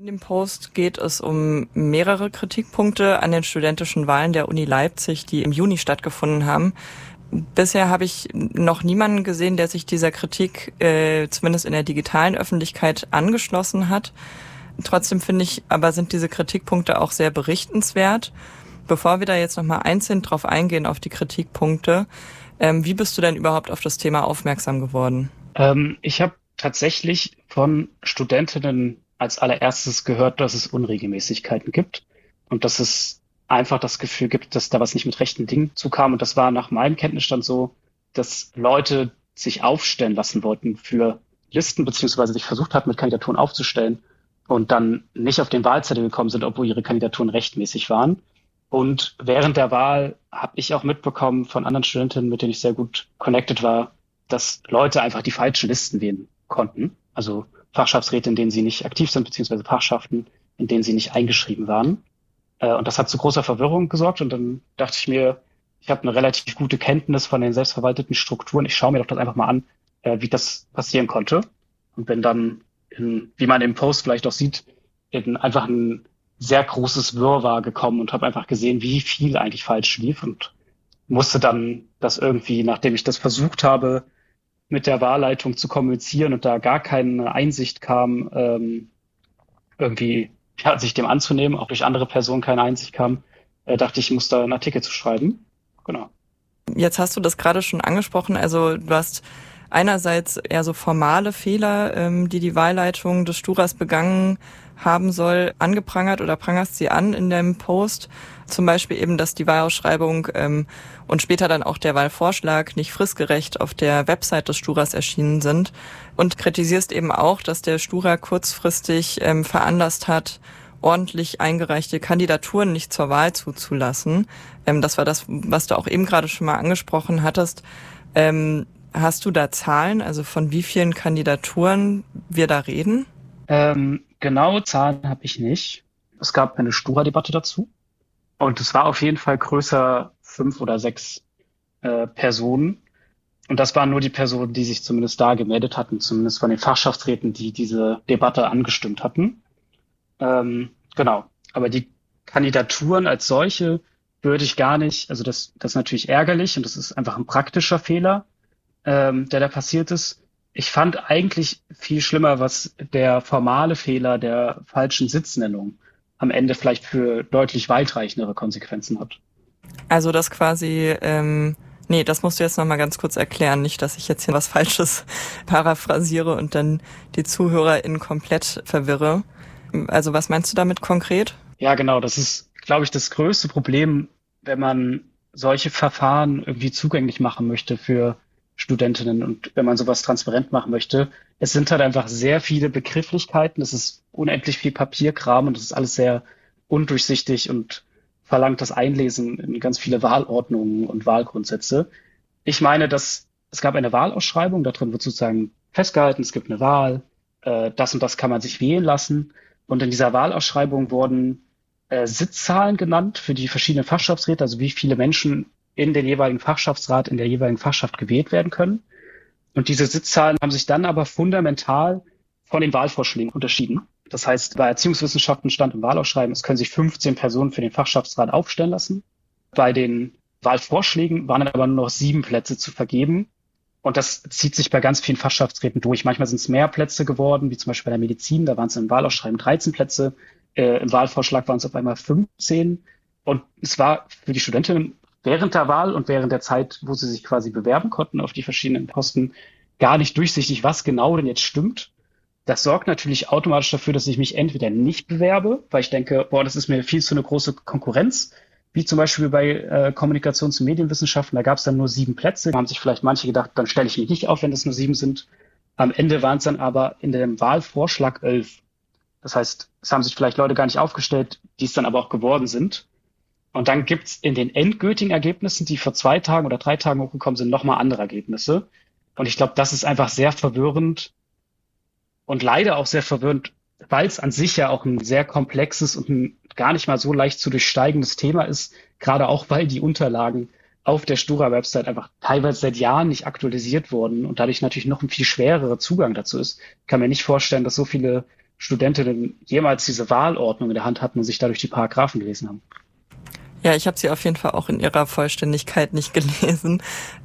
In dem Post geht es um mehrere Kritikpunkte an den studentischen Wahlen der Uni Leipzig, die im Juni stattgefunden haben. Bisher habe ich noch niemanden gesehen, der sich dieser Kritik zumindest in der digitalen Öffentlichkeit angeschlossen hat. Trotzdem finde ich, aber sind diese Kritikpunkte auch sehr berichtenswert. Bevor wir da jetzt nochmal einzeln drauf eingehen, auf die Kritikpunkte, wie bist du denn überhaupt auf das Thema aufmerksam geworden? Ich habe tatsächlich von Studentinnen als allererstes gehört, dass es Unregelmäßigkeiten gibt und dass es einfach das Gefühl gibt, dass da was nicht mit rechten Dingen zukam. Und das war nach meinem Kenntnisstand so, dass Leute sich aufstellen lassen wollten für Listen, beziehungsweise sich versucht hatten, mit Kandidaturen aufzustellen und dann nicht auf den Wahlzettel gekommen sind, obwohl ihre Kandidaturen rechtmäßig waren. Und während der Wahl habe ich auch mitbekommen von anderen Studentinnen, mit denen ich sehr gut connected war, dass Leute einfach die falschen Listen wählen konnten. Also Fachschaftsräte, in denen sie nicht aktiv sind, beziehungsweise Fachschaften, in denen sie nicht eingeschrieben waren. Und das hat zu großer Verwirrung gesorgt. Und dann dachte ich mir, ich habe eine relativ gute Kenntnis von den selbstverwalteten Strukturen. Ich schaue mir doch das einfach mal an, wie das passieren konnte. Und bin dann, wie man im Post vielleicht auch sieht, in einfach ein sehr großes Wirrwarr gekommen und habe einfach gesehen, wie viel eigentlich falsch lief und musste dann das irgendwie, nachdem ich das versucht habe, mit der Wahlleitung zu kommunizieren und da gar keine Einsicht kam, irgendwie sich dem anzunehmen, auch durch andere Personen keine Einsicht kam, dachte ich, muss da einen Artikel zu schreiben. Genau. Jetzt hast du das gerade schon angesprochen, also du hast einerseits eher so formale Fehler, die Wahlleitung des Sturas begangen haben soll, angeprangert oder prangerst sie an in dem Post. Zum Beispiel eben, dass die Wahlausschreibung und später dann auch der Wahlvorschlag nicht fristgerecht auf der Website des Sturas erschienen sind. Und kritisierst eben auch, dass der Stura kurzfristig veranlasst hat, ordentlich eingereichte Kandidaturen nicht zur Wahl zuzulassen. Das war das, was du auch eben gerade schon mal angesprochen hattest. Hast du da Zahlen, also von wie vielen Kandidaturen wir da reden? Genaue Zahlen habe ich nicht. Es gab eine Stura-Debatte dazu. Und es war auf jeden Fall größer 5 oder 6 Personen. Und das waren nur die Personen, die sich zumindest da gemeldet hatten, zumindest von den Fachschaftsräten, die diese Debatte angestimmt hatten. Genau. Aber die Kandidaturen als solche würde ich gar nicht, also das ist natürlich ärgerlich und das ist einfach ein praktischer Fehler, der da passiert ist. Ich fand eigentlich viel schlimmer, was der formale Fehler der falschen Sitznennung am Ende vielleicht für deutlich weitreichendere Konsequenzen hat. Also das quasi, das musst du jetzt nochmal ganz kurz erklären, nicht, dass ich jetzt hier was Falsches paraphrasiere und dann die ZuhörerInnen komplett verwirre. Also was meinst du damit konkret? Ja, genau, das ist, glaube ich, das größte Problem, wenn man solche Verfahren irgendwie zugänglich machen möchte für Studentinnen und wenn man sowas transparent machen möchte. Es sind halt einfach sehr viele Begrifflichkeiten, es ist unendlich viel Papierkram und es ist alles sehr undurchsichtig und verlangt das Einlesen in ganz viele Wahlordnungen und Wahlgrundsätze. Ich meine, dass es gab eine Wahlausschreibung, da drin wird sozusagen festgehalten, es gibt eine Wahl, das und das kann man sich wählen lassen. Und in dieser Wahlausschreibung wurden Sitzzahlen genannt für die verschiedenen Fachschaftsräte, also wie viele Menschen in den jeweiligen Fachschaftsrat, in der jeweiligen Fachschaft gewählt werden können. Und diese Sitzzahlen haben sich dann aber fundamental von den Wahlvorschlägen unterschieden. Das heißt, bei Erziehungswissenschaften stand im Wahlausschreiben, es können sich 15 Personen für den Fachschaftsrat aufstellen lassen. Bei den Wahlvorschlägen waren dann aber nur noch 7 Plätze zu vergeben. Und das zieht sich bei ganz vielen Fachschaftsräten durch. Manchmal sind es mehr Plätze geworden, wie zum Beispiel bei der Medizin. Da waren es im Wahlausschreiben 13 Plätze. Im Wahlvorschlag waren es auf einmal 15. Und es war für die Studentinnen während der Wahl und während der Zeit, wo sie sich quasi bewerben konnten auf die verschiedenen Posten, gar nicht durchsichtig, was genau denn jetzt stimmt. Das sorgt natürlich automatisch dafür, dass ich mich entweder nicht bewerbe, weil ich denke, das ist mir viel zu eine große Konkurrenz, wie zum Beispiel bei Kommunikations- und Medienwissenschaften, da gab es dann nur 7 Plätze. Da haben sich vielleicht manche gedacht, dann stelle ich mich nicht auf, wenn es nur 7 sind. Am Ende waren es dann aber in dem Wahlvorschlag 11. Das heißt, es haben sich vielleicht Leute gar nicht aufgestellt, die es dann aber auch geworden sind. Und dann gibt's in den endgültigen Ergebnissen, die vor 2 Tagen oder 3 Tagen hochgekommen sind, nochmal andere Ergebnisse. Und ich glaube, das ist einfach sehr verwirrend und leider auch sehr verwirrend, weil es an sich ja auch ein sehr komplexes und ein gar nicht mal so leicht zu durchsteigendes Thema ist, gerade auch, weil die Unterlagen auf der Stura-Website einfach teilweise seit Jahren nicht aktualisiert wurden und dadurch natürlich noch ein viel schwererer Zugang dazu ist. Ich kann mir nicht vorstellen, dass so viele Studentinnen jemals diese Wahlordnung in der Hand hatten und sich dadurch die Paragraphen gelesen haben. Ja, ich habe sie auf jeden Fall auch in ihrer Vollständigkeit nicht gelesen.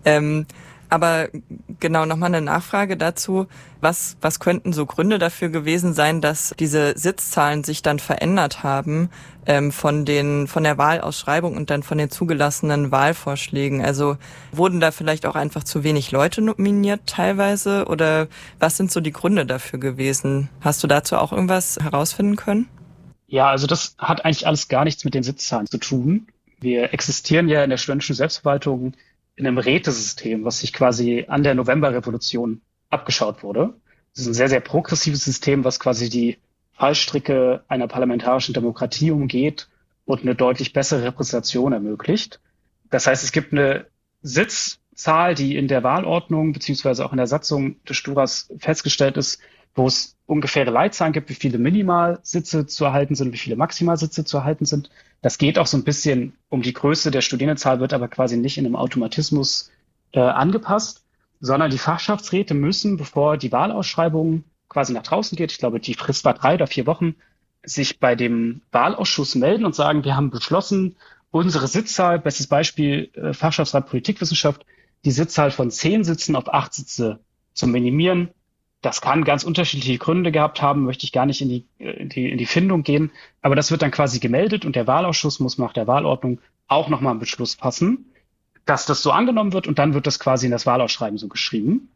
Aber genau, nochmal eine Nachfrage dazu. Was könnten so Gründe dafür gewesen sein, dass diese Sitzzahlen sich dann verändert haben von der Wahlausschreibung und dann von den zugelassenen Wahlvorschlägen? Also wurden da vielleicht auch einfach zu wenig Leute nominiert teilweise? Oder was sind so die Gründe dafür gewesen? Hast du dazu auch irgendwas herausfinden können? Ja, also das hat eigentlich alles gar nichts mit den Sitzzahlen zu tun. Wir existieren ja in der studentischen Selbstverwaltung in einem Rätesystem, was sich quasi an der Novemberrevolution abgeschaut wurde. Das ist ein sehr, sehr progressives System, was quasi die Fallstricke einer parlamentarischen Demokratie umgeht und eine deutlich bessere Repräsentation ermöglicht. Das heißt, es gibt eine Sitzzahl, die in der Wahlordnung beziehungsweise auch in der Satzung des Sturas festgestellt ist, wo es ungefähre Leitzahlen gibt, wie viele Minimalsitze zu erhalten sind, wie viele Maximalsitze zu erhalten sind. Das geht auch so ein bisschen um die Größe der Studierendenzahl, wird aber quasi nicht in einem Automatismus angepasst, sondern die Fachschaftsräte müssen, bevor die Wahlausschreibung quasi nach draußen geht, ich glaube, die Frist war 3 oder 4 Wochen, sich bei dem Wahlausschuss melden und sagen, wir haben beschlossen, unsere Sitzzahl, bestes Beispiel Fachschaftsrat Politikwissenschaft, die Sitzzahl von 10 Sitzen auf 8 Sitze zu minimieren. Das kann ganz unterschiedliche Gründe gehabt haben, möchte ich gar nicht in die Findung gehen. Aber das wird dann quasi gemeldet und der Wahlausschuss muss nach der Wahlordnung auch nochmal einen Beschluss fassen, dass das so angenommen wird und dann wird das quasi in das Wahlausschreiben so geschrieben.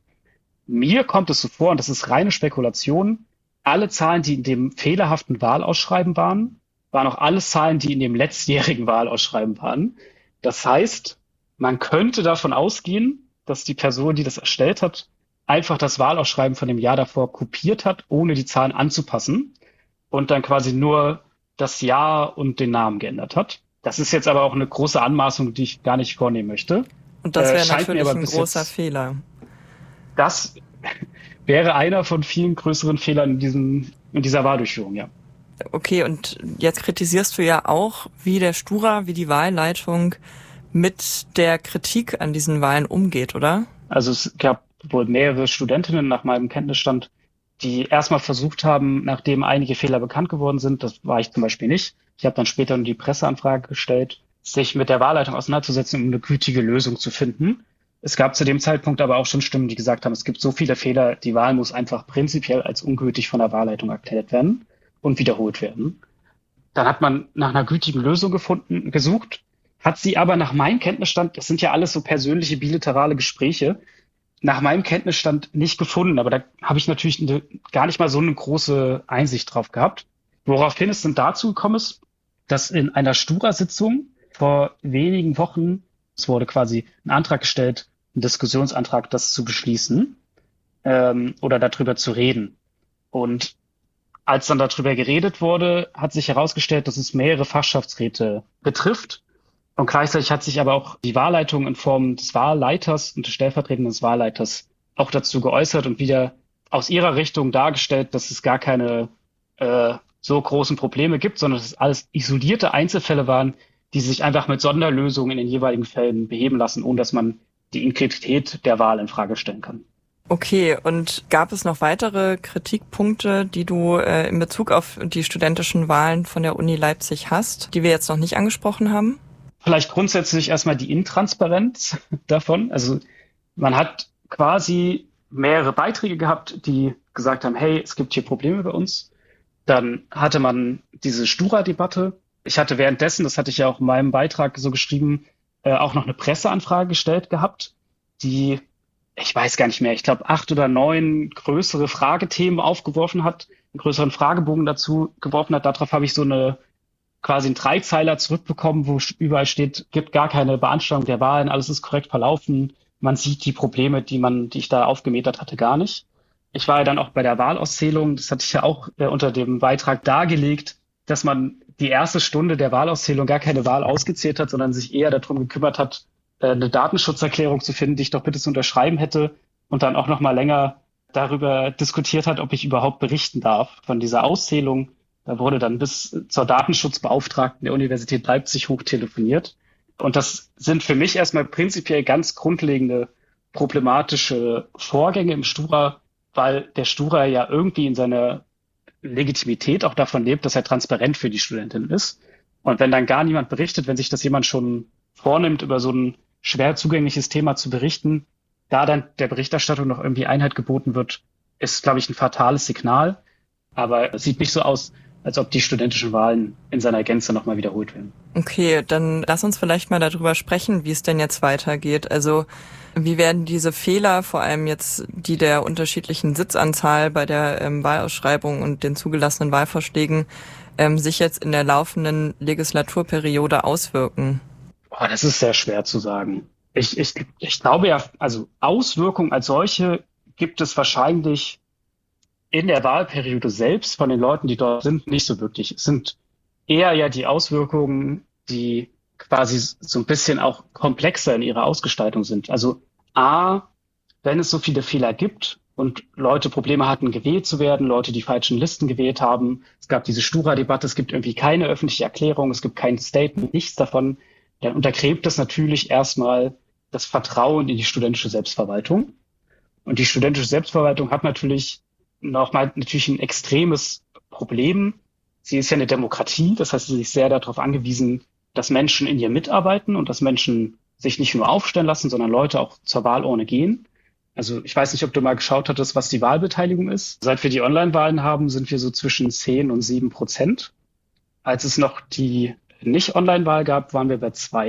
Mir kommt es so vor, und das ist reine Spekulation, alle Zahlen, die in dem fehlerhaften Wahlausschreiben waren auch alles Zahlen, die in dem letztjährigen Wahlausschreiben waren. Das heißt, man könnte davon ausgehen, dass die Person, die das erstellt hat, einfach das Wahlausschreiben von dem Jahr davor kopiert hat, ohne die Zahlen anzupassen und dann quasi nur das Jahr und den Namen geändert hat. Das ist jetzt aber auch eine große Anmaßung, die ich gar nicht vornehmen möchte. Und das wäre natürlich ein großer Fehler. Das wäre einer von vielen größeren Fehlern in dieser Wahldurchführung, ja. Okay, und jetzt kritisierst du ja auch, wie der Stura, wie die Wahlleitung mit der Kritik an diesen Wahlen umgeht, oder? Also es gab wohl mehrere Studentinnen nach meinem Kenntnisstand, die erstmal versucht haben, nachdem einige Fehler bekannt geworden sind, das war ich zum Beispiel nicht, ich habe dann später nur die Presseanfrage gestellt, sich mit der Wahlleitung auseinanderzusetzen, um eine gütige Lösung zu finden. Es gab zu dem Zeitpunkt aber auch schon Stimmen, die gesagt haben, es gibt so viele Fehler, die Wahl muss einfach prinzipiell als ungültig von der Wahlleitung erklärt werden und wiederholt werden. Dann hat man nach einer gütigen Lösung gesucht, hat sie aber nach meinem Kenntnisstand, das sind ja alles so persönliche bilaterale Gespräche, nach meinem Kenntnisstand nicht gefunden. Aber da habe ich natürlich gar nicht mal so eine große Einsicht drauf gehabt. Woraufhin es dann dazu gekommen ist, dass in einer Stura-Sitzung vor wenigen Wochen, es wurde quasi ein Antrag gestellt, ein Diskussionsantrag, das zu beschließen oder darüber zu reden. Und als dann darüber geredet wurde, hat sich herausgestellt, dass es mehrere Fachschaftsräte betrifft. Und gleichzeitig hat sich aber auch die Wahlleitung in Form des Wahlleiters und des stellvertretenden Wahlleiters auch dazu geäußert und wieder aus ihrer Richtung dargestellt, dass es gar keine so großen Probleme gibt, sondern dass es alles isolierte Einzelfälle waren, die sich einfach mit Sonderlösungen in den jeweiligen Fällen beheben lassen, ohne dass man die Integrität der Wahl in Frage stellen kann. Okay, und gab es noch weitere Kritikpunkte, die du in Bezug auf die studentischen Wahlen von der Uni Leipzig hast, die wir jetzt noch nicht angesprochen haben? Vielleicht grundsätzlich erstmal die Intransparenz davon. Also man hat quasi mehrere Beiträge gehabt, die gesagt haben, hey, es gibt hier Probleme bei uns. Dann hatte man diese Stura-Debatte. Ich hatte währenddessen, das hatte ich ja auch in meinem Beitrag so geschrieben, auch noch eine Presseanfrage gestellt gehabt, die, ich weiß gar nicht mehr, ich glaube 8 oder 9 größere Fragethemen aufgeworfen hat, einen größeren Fragebogen dazu geworfen hat. Darauf habe ich so quasi einen 3-Zeiler zurückbekommen, wo überall steht, gibt gar keine Beanstandung der Wahlen, alles ist korrekt verlaufen. Man sieht die Probleme, die ich da aufgemetert hatte, gar nicht. Ich war ja dann auch bei der Wahlauszählung, das hatte ich ja auch unter dem Beitrag dargelegt, dass man die erste Stunde der Wahlauszählung gar keine Wahl ausgezählt hat, sondern sich eher darum gekümmert hat, eine Datenschutzerklärung zu finden, die ich doch bitte zu unterschreiben hätte und dann auch noch mal länger darüber diskutiert hat, ob ich überhaupt berichten darf von dieser Auszählung. Da wurde dann bis zur Datenschutzbeauftragten der Universität Leipzig hochtelefoniert. Und das sind für mich erstmal prinzipiell ganz grundlegende problematische Vorgänge im Stura, weil der Stura ja irgendwie in seiner Legitimität auch davon lebt, dass er transparent für die Studentin ist. Und wenn dann gar niemand berichtet, wenn sich das jemand schon vornimmt, über so ein schwer zugängliches Thema zu berichten, da dann der Berichterstattung noch irgendwie Einhalt geboten wird, ist, glaube ich, ein fatales Signal. Aber es sieht nicht so aus, als ob die studentischen Wahlen in seiner Gänze nochmal wiederholt werden. Okay, dann lass uns vielleicht mal darüber sprechen, wie es denn jetzt weitergeht. Also wie werden diese Fehler, vor allem jetzt die der unterschiedlichen Sitzanzahl bei der Wahlausschreibung und den zugelassenen Wahlvorschlägen, sich jetzt in der laufenden Legislaturperiode auswirken? Das ist sehr schwer zu sagen. Ich glaube ja, also Auswirkungen als solche gibt es wahrscheinlich in der Wahlperiode selbst von den Leuten, die dort sind, nicht so wirklich. Es sind eher ja die Auswirkungen, die quasi so ein bisschen auch komplexer in ihrer Ausgestaltung sind. Also wenn es so viele Fehler gibt und Leute Probleme hatten, gewählt zu werden, Leute die falschen Listen gewählt haben, es gab diese Stura-Debatte, es gibt irgendwie keine öffentliche Erklärung, es gibt kein Statement, nichts davon, dann untergräbt das natürlich erstmal das Vertrauen in die studentische Selbstverwaltung. Und die studentische Selbstverwaltung hat natürlich ein extremes Problem. Sie ist ja eine Demokratie, das heißt, sie ist sehr darauf angewiesen, dass Menschen in ihr mitarbeiten und dass Menschen sich nicht nur aufstellen lassen, sondern Leute auch zur Wahlurne gehen. Also ich weiß nicht, ob du mal geschaut hattest, was die Wahlbeteiligung ist. Seit wir die Online-Wahlen haben, sind wir so zwischen 10 und 7%. Als es noch die Nicht-Online-Wahl gab, waren wir bei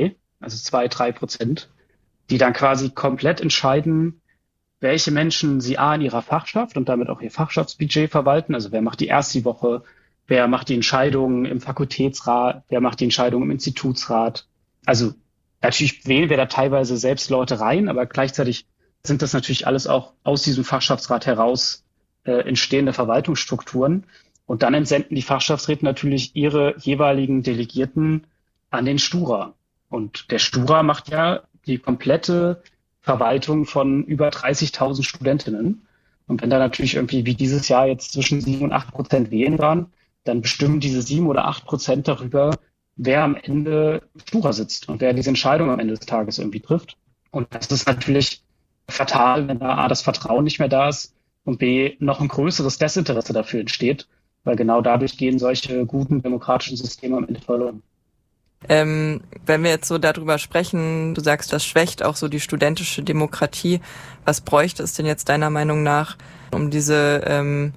2-3%, die dann quasi komplett entscheiden, welche Menschen sie in ihrer Fachschaft und damit auch ihr Fachschaftsbudget verwalten. Also wer macht die Ersti-Woche, wer macht die Entscheidungen im Fakultätsrat, wer macht die Entscheidungen im Institutsrat. Also natürlich wählen wir da teilweise selbst Leute rein, aber gleichzeitig sind das natürlich alles auch aus diesem Fachschaftsrat heraus entstehende Verwaltungsstrukturen. Und dann entsenden die Fachschaftsräte natürlich ihre jeweiligen Delegierten an den Stura. Und der Stura macht ja die komplette Verwaltung von über 30.000 Studentinnen. Und wenn da natürlich irgendwie wie dieses Jahr jetzt zwischen 7 und 8% wählen waren, dann bestimmen diese 7 oder 8% darüber, wer am Ende Stura sitzt und wer diese Entscheidung am Ende des Tages irgendwie trifft. Und das ist natürlich fatal, wenn da A, das Vertrauen nicht mehr da ist und B, noch ein größeres Desinteresse dafür entsteht, weil genau dadurch gehen solche guten demokratischen Systeme am Ende verloren. Wenn wir jetzt so darüber sprechen, du sagst, das schwächt auch so die studentische Demokratie. Was bräuchte es denn jetzt deiner Meinung nach, um diese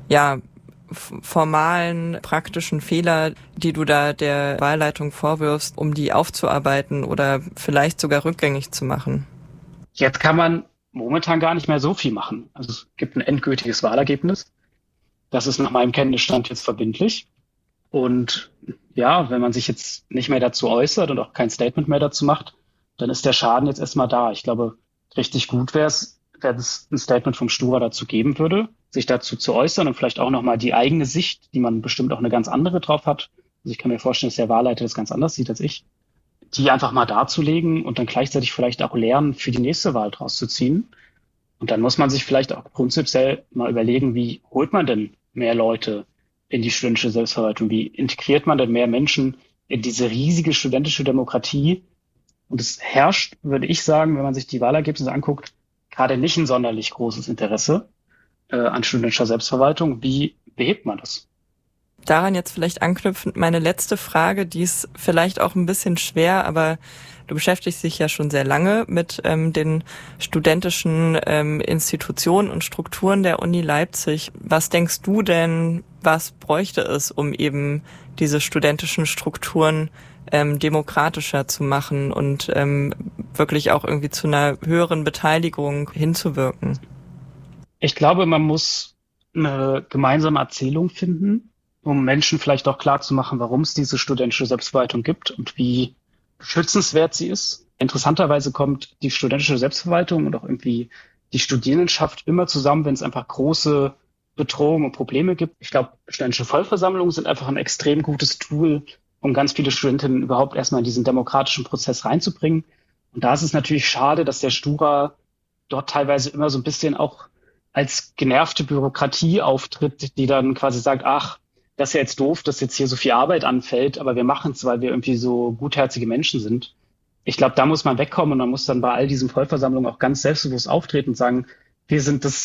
formalen, praktischen Fehler, die du da der Wahlleitung vorwirfst, um die aufzuarbeiten oder vielleicht sogar rückgängig zu machen? Jetzt kann man momentan gar nicht mehr so viel machen. Also es gibt ein endgültiges Wahlergebnis. Das ist nach meinem Kenntnisstand jetzt verbindlich. Und ja, wenn man sich jetzt nicht mehr dazu äußert und auch kein Statement mehr dazu macht, dann ist der Schaden jetzt erstmal da. Ich glaube, richtig gut wäre es, wenn es ein Statement vom Stura dazu geben würde, sich dazu zu äußern und vielleicht auch nochmal die eigene Sicht, die man bestimmt auch eine ganz andere drauf hat. Also ich kann mir vorstellen, dass der Wahlleiter das ganz anders sieht als ich, die einfach mal darzulegen und dann gleichzeitig vielleicht auch lernen, für die nächste Wahl draus zu ziehen. Und dann muss man sich vielleicht auch prinzipiell mal überlegen, wie holt man denn mehr Leute in die studentische Selbstverwaltung? Wie integriert man denn mehr Menschen in diese riesige studentische Demokratie? Und es herrscht, würde ich sagen, wenn man sich die Wahlergebnisse anguckt, gerade nicht ein sonderlich großes Interesse an studentischer Selbstverwaltung. Wie behebt man das? Daran jetzt vielleicht anknüpfend meine letzte Frage, die ist vielleicht auch ein bisschen schwer, aber du beschäftigst dich ja schon sehr lange mit den studentischen Institutionen und Strukturen der Uni Leipzig. Was denkst du denn, was bräuchte es, um eben diese studentischen Strukturen demokratischer zu machen und wirklich auch irgendwie zu einer höheren Beteiligung hinzuwirken? Ich glaube, man muss eine gemeinsame Erzählung finden, um Menschen vielleicht auch klar zu machen, warum es diese studentische Selbstverwaltung gibt und wie schützenswert sie ist. Interessanterweise kommt die studentische Selbstverwaltung und auch irgendwie die Studierendenschaft immer zusammen, wenn es einfach große Bedrohungen und Probleme gibt. Ich glaube, studentische Vollversammlungen sind einfach ein extrem gutes Tool, um ganz viele Studentinnen überhaupt erstmal in diesen demokratischen Prozess reinzubringen. Und da ist es natürlich schade, dass der Stura dort teilweise immer so ein bisschen auch als genervte Bürokratie auftritt, die dann quasi sagt, ach, das ist ja jetzt doof, dass jetzt hier so viel Arbeit anfällt, aber wir machen es, weil wir irgendwie so gutherzige Menschen sind. Ich glaube, da muss man wegkommen und man muss dann bei all diesen Vollversammlungen auch ganz selbstbewusst auftreten und sagen, wir sind das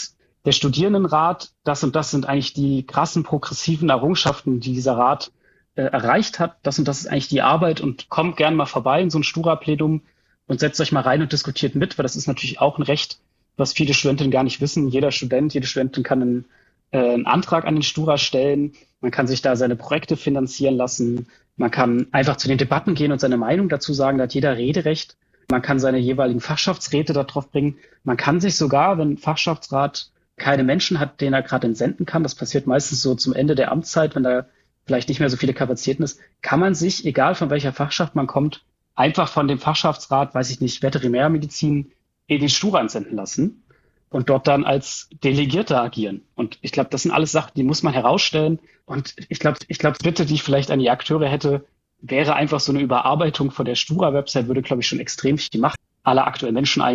der Studierendenrat, das und das sind eigentlich die krassen progressiven Errungenschaften, die dieser Rat erreicht hat. Das und das ist eigentlich die Arbeit und kommt gern mal vorbei in so ein Stura-Plenum und setzt euch mal rein und diskutiert mit, weil das ist natürlich auch ein Recht, was viele Studentinnen gar nicht wissen. Jeder Student, jede Studentin kann einen Antrag an den Stura stellen. Man kann sich da seine Projekte finanzieren lassen. Man kann einfach zu den Debatten gehen und seine Meinung dazu sagen. Da hat jeder Rederecht. Man kann seine jeweiligen Fachschaftsräte da drauf bringen. Man kann sich sogar, wenn ein Fachschaftsrat keine Menschen hat, den er gerade entsenden kann, das passiert meistens so zum Ende der Amtszeit, wenn da vielleicht nicht mehr so viele Kapazitäten ist, kann man sich, egal von welcher Fachschaft man kommt, einfach von dem Fachschaftsrat, weiß ich nicht, Veterinärmedizin in den Stura entsenden lassen und dort dann als Delegierter agieren. Und ich glaube, das sind alles Sachen, die muss man herausstellen. Und ich glaube, Bitte, die ich vielleicht an die Akteure hätte, wäre einfach so eine Überarbeitung von der Stura-Website, würde, glaube ich, schon extrem viel machen. Alle aktuellen Menschen